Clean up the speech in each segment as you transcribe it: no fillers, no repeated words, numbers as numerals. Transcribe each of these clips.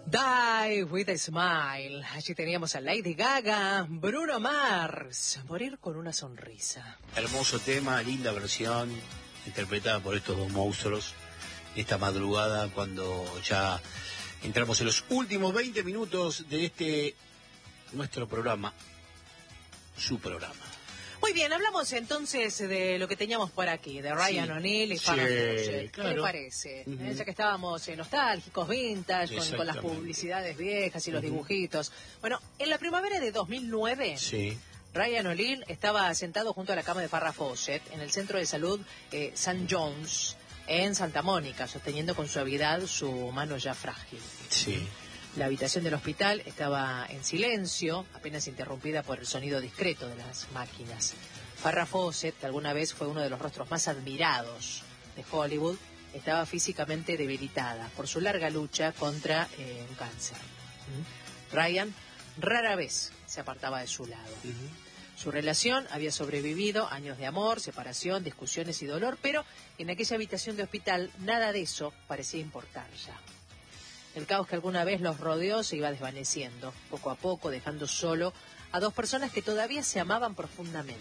Die with a Smile. Allí teníamos a Lady Gaga, Bruno Mars, Morir con una sonrisa. Hermoso tema, linda versión, interpretada por estos dos monstruos. Esta madrugada, cuando ya entramos en los últimos 20 minutos de nuestro programa, su programa. Muy bien, hablamos entonces de lo que teníamos por aquí, de Ryan O'Neal y Farrah Fawcett. Claro. ¿Qué le parece? Ya que estábamos nostálgicos, vintage, con las publicidades viejas y los dibujitos. Bueno, en la primavera de 2009, Ryan O'Neal estaba sentado junto a la cama de Farrah Fawcett en el centro de salud St. John's en Santa Mónica, sosteniendo con suavidad su mano ya frágil. Sí. La habitación del hospital estaba en silencio, apenas interrumpida por el sonido discreto de las máquinas. Farrah Fawcett, que alguna vez fue uno de los rostros más admirados de Hollywood, estaba físicamente debilitada por su larga lucha contra un cáncer. Ryan rara vez se apartaba de su lado. Su relación había sobrevivido años de amor, separación, discusiones y dolor, pero en aquella habitación de hospital nada de eso parecía importar ya. El caos que alguna vez los rodeó se iba desvaneciendo, poco a poco, dejando solo a dos personas que todavía se amaban profundamente.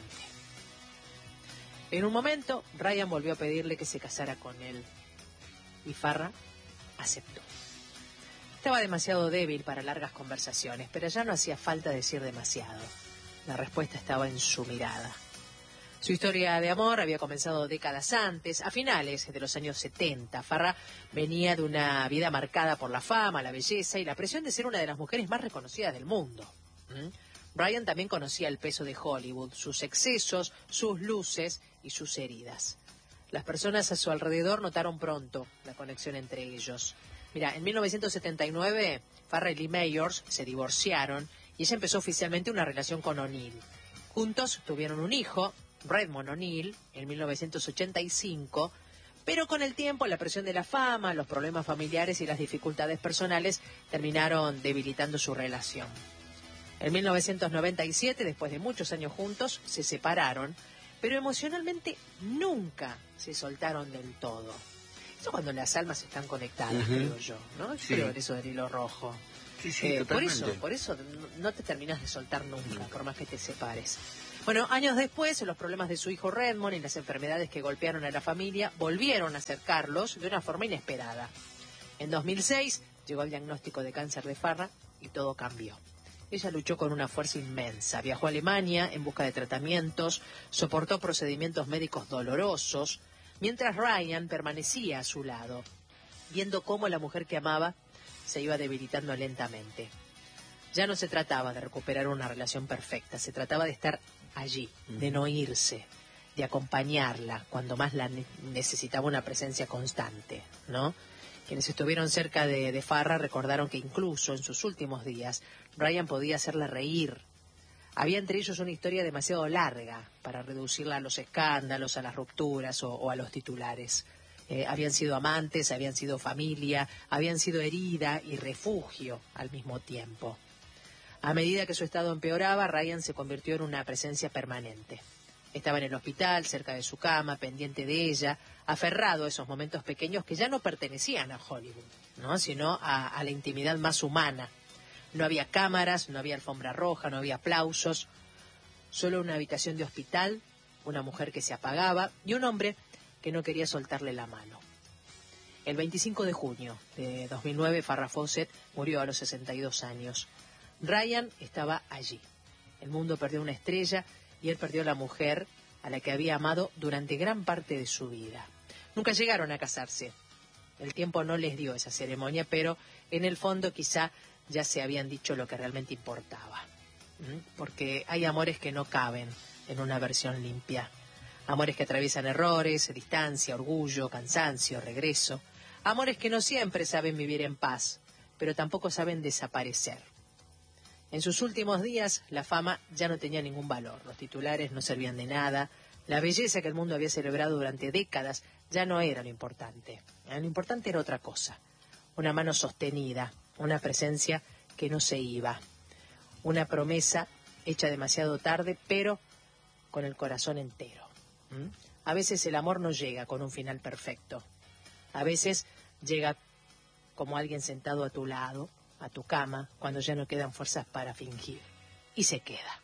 En un momento, Ryan volvió a pedirle que se casara con él, y Farrah aceptó. Estaba demasiado débil para largas conversaciones, pero ya no hacía falta decir demasiado. La respuesta estaba en su mirada. Su historia de amor había comenzado décadas antes, a finales de los años 70. Farrah venía de una vida marcada por la fama, la belleza y la presión de ser una de las mujeres más reconocidas del mundo. Ryan también conocía el peso de Hollywood, sus excesos, sus luces y sus heridas. Las personas a su alrededor notaron pronto la conexión entre ellos. Mira, en 1979, Farrah y Lee Mayors se divorciaron y ella empezó oficialmente una relación con O'Neal. Juntos tuvieron un hijo, Redmond O'Neal, en 1985, pero con el tiempo la presión de la fama, los problemas familiares y las dificultades personales terminaron debilitando su relación. En 1997, después de muchos años juntos, se separaron, pero emocionalmente nunca se soltaron del todo. Eso cuando las almas están conectadas, creo yo, ¿no? Yo creo en eso del hilo rojo. Por eso no te terminas de soltar nunca, por más que te separes. Bueno, años después, los problemas de su hijo Redmond y las enfermedades que golpearon a la familia volvieron a acercarlos de una forma inesperada. En 2006 llegó el diagnóstico de cáncer de Farrah y todo cambió. Ella luchó con una fuerza inmensa, viajó a Alemania en busca de tratamientos, soportó procedimientos médicos dolorosos, mientras Ryan permanecía a su lado, viendo cómo la mujer que amaba se iba debilitando lentamente. Ya no se trataba de recuperar una relación perfecta, se trataba de estar allí, de no irse, de acompañarla cuando más la necesitaba una presencia constante, ¿no? Quienes estuvieron cerca de Farrah recordaron que incluso en sus últimos días Ryan podía hacerla reír. Había entre ellos una historia demasiado larga para reducirla a los escándalos, a las rupturas o a los titulares. Habían sido amantes, habían sido familia, habían sido herida y refugio al mismo tiempo. A medida que su estado empeoraba, Ryan se convirtió en una presencia permanente. Estaba en el hospital, cerca de su cama, pendiente de ella, aferrado a esos momentos pequeños que ya no pertenecían a Hollywood, ¿no? Sino a la intimidad más humana. No había cámaras, no había alfombra roja, no había aplausos, solo una habitación de hospital, una mujer que se apagaba y un hombre que no quería soltarle la mano. El 25 de junio de 2009, Farrah Fawcett murió a los 62 años. Ryan estaba allí. El mundo perdió una estrella y él perdió la mujer a la que había amado durante gran parte de su vida. Nunca llegaron a casarse. El tiempo no les dio esa ceremonia, pero en el fondo quizá ya se habían dicho lo que realmente importaba. Porque hay amores que no caben en una versión limpia. Amores que atraviesan errores, distancia, orgullo, cansancio, regreso. Amores que no siempre saben vivir en paz, pero tampoco saben desaparecer. En sus últimos días, la fama ya no tenía ningún valor. Los titulares no servían de nada. La belleza que el mundo había celebrado durante décadas ya no era lo importante. Lo importante era otra cosa. Una mano sostenida, una presencia que no se iba. Una promesa hecha demasiado tarde, pero con el corazón entero. A veces el amor no llega con un final perfecto. A veces llega como alguien sentado a tu lado, a tu cama cuando ya no quedan fuerzas para fingir. Y se queda.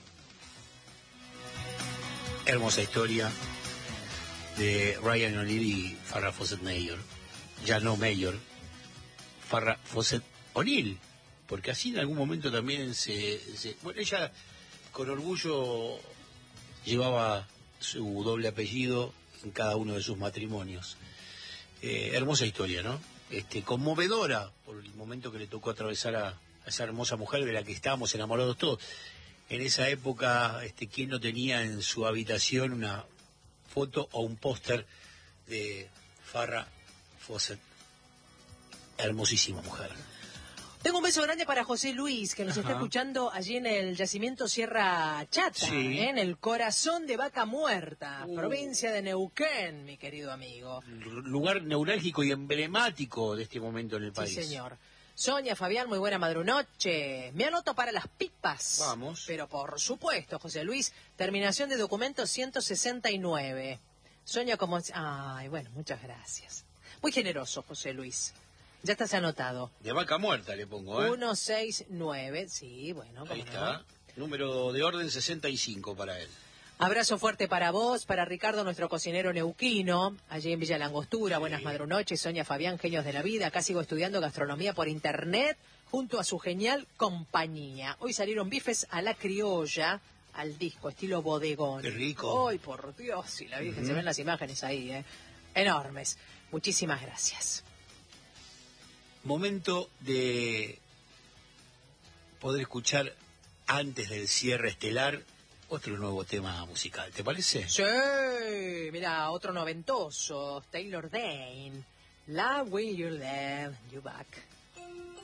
Hermosa historia de Ryan O'Neal y Farrah Fawcett Mayor. Ya no Mayor, Farrah Fawcett O'Neal, porque así en algún momento también bueno, ella con orgullo llevaba su doble apellido en cada uno de sus matrimonios. Hermosa historia, ¿no? Conmovedora por el momento que le tocó atravesar a esa hermosa mujer de la que estábamos enamorados todos. En esa época, ¿quién no tenía en su habitación una foto o un póster de Farrah Fawcett? Hermosísima mujer. Tengo un beso grande para José Luis, que nos está escuchando allí en el yacimiento Sierra Chata, sí. En el corazón de Vaca Muerta, provincia de Neuquén, mi querido amigo. Lugar neurálgico y emblemático de este momento en el país. Sí, señor. Sonia, Fabián, muy buena madrunoche. Me anoto para las pipas. Vamos. Pero por supuesto, José Luis, terminación de documento 169. Sonia como... Ay, bueno, muchas gracias. Muy generoso, José Luis. Ya estás anotado. De Vaca Muerta le pongo, 169, sí, bueno. Ahí está. Número de orden 65 para él. Abrazo fuerte para vos, para Ricardo, nuestro cocinero neuquino, allí en Villa Langostura. Sí. Buenas madrunoches, Sonia, Fabián, genios de la vida. Acá sigo estudiando gastronomía por internet junto a su genial compañía. Hoy salieron bifes a la criolla, al disco, estilo bodegón. ¡Qué rico! ¡Ay, por Dios! Si la Virgen, se ven las imágenes ahí, enormes. Muchísimas gracias. Momento de poder escuchar antes del cierre estelar otro nuevo tema musical, ¿te parece? Sí, mira, otro noventoso, Taylor Dayne, Love Will You Love You Back.